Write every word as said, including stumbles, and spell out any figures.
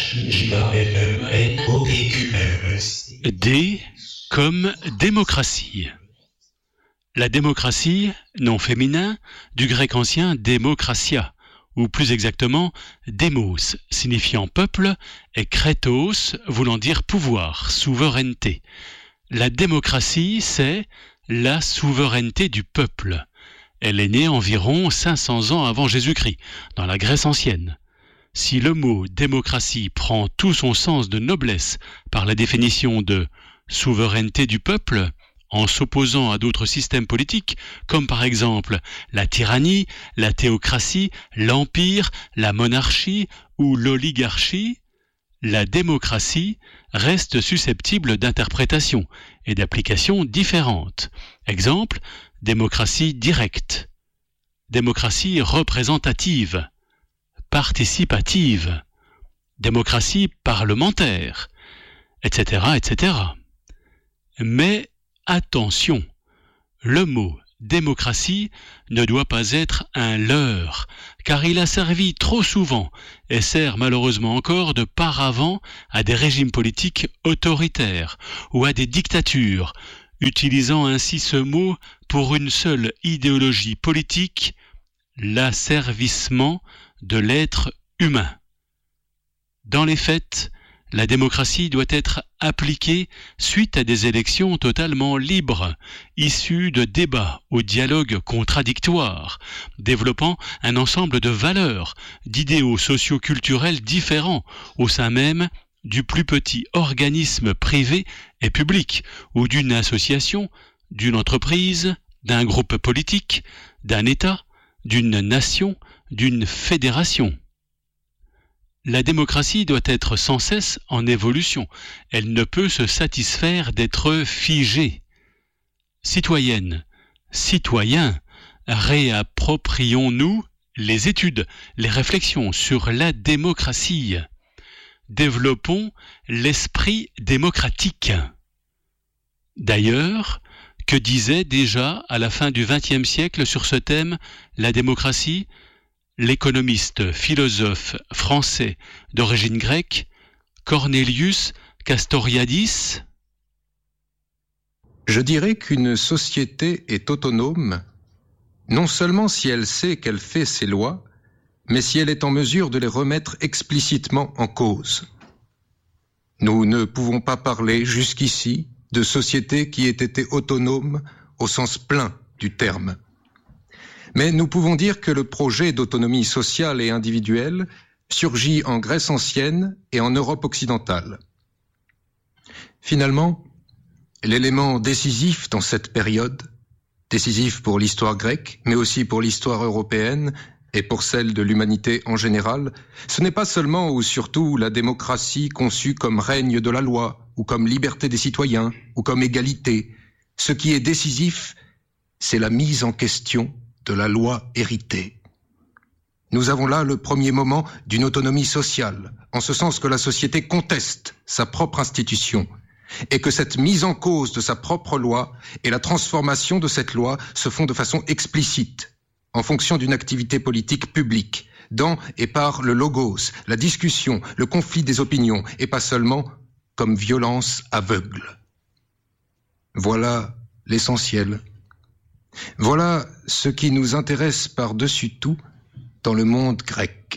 D comme démocratie. La démocratie, nom féminin, du grec ancien démocratia, ou plus exactement démos, signifiant peuple, et kratos, voulant dire pouvoir, souveraineté. La démocratie, c'est la souveraineté du peuple. Elle est née environ cinq cents ans avant Jésus-Christ, dans la Grèce ancienne. Si le mot démocratie prend tout son sens de noblesse par la définition de souveraineté du peuple, en s'opposant à d'autres systèmes politiques, comme par exemple la tyrannie, la théocratie, l'empire, la monarchie ou l'oligarchie, la démocratie reste susceptible d'interprétations et d'applications différentes. Exemple, démocratie directe, démocratie représentative, participative, démocratie parlementaire, et cetera, et cetera. Mais attention, le mot démocratie ne doit pas être un leurre, car il a servi trop souvent et sert malheureusement encore de paravent à des régimes politiques autoritaires ou à des dictatures, utilisant ainsi ce mot pour une seule idéologie politique, l'asservissement de l'être humain. Dans les faits, la démocratie doit être appliquée suite à des élections totalement libres, issues de débats au dialogue contradictoire, développant un ensemble de valeurs, d'idéaux socio-culturels différents au sein même du plus petit organisme privé et public, ou d'une association, d'une entreprise, d'un groupe politique, d'un État, d'une nation, d'une fédération. La démocratie doit être sans cesse en évolution. Elle ne peut se satisfaire d'être figée. Citoyennes, citoyens, réapproprions-nous les études, les réflexions sur la démocratie. Développons l'esprit démocratique. D'ailleurs, que disait déjà à la fin du vingtième siècle sur ce thème la démocratie l'économiste philosophe français d'origine grecque Cornelius Castoriadis? Je dirais qu'une société est autonome, non seulement si elle sait qu'elle fait ses lois, mais si elle est en mesure de les remettre explicitement en cause. Nous ne pouvons pas parler jusqu'ici de société qui ait été autonome au sens plein du terme. Mais nous pouvons dire que le projet d'autonomie sociale et individuelle surgit en Grèce ancienne et en Europe occidentale. Finalement, l'élément décisif dans cette période, décisif pour l'histoire grecque, mais aussi pour l'histoire européenne et pour celle de l'humanité en général, ce n'est pas seulement ou surtout la démocratie conçue comme règne de la loi, ou comme liberté des citoyens, ou comme égalité. Ce qui est décisif, c'est la mise en question de la loi héritée. Nous avons là le premier moment d'une autonomie sociale, en ce sens que la société conteste sa propre institution, et que cette mise en cause de sa propre loi et la transformation de cette loi se font de façon explicite, en fonction d'une activité politique publique, dans et par le logos, la discussion, le conflit des opinions, et pas seulement comme violence aveugle. Voilà l'essentiel. Voilà ce qui nous intéresse par-dessus tout dans le monde grec.